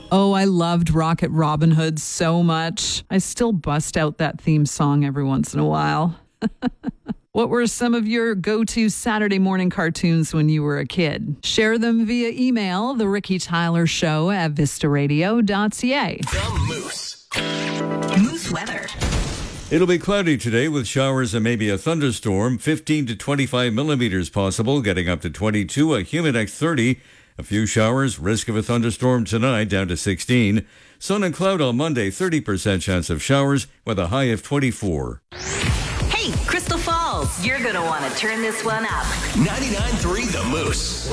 Oh, I loved Rocket Robin Hood so much. I still bust out that theme song every once in a while. What were some of your go-to Saturday morning cartoons when you were a kid? Share them via email, The Ricky Tyler Show at vistaradio.ca. The Moose. Moose weather. It'll be cloudy today with showers and maybe a thunderstorm, 15 to 25 millimeters possible, getting up to 22, a Humidex 30. A few showers, risk of a thunderstorm tonight down to 16. Sun and cloud on Monday, 30% chance of showers with a high of 24. Hey, Crystal Falls, you're going to want to turn this one up. 99.3 The Moose.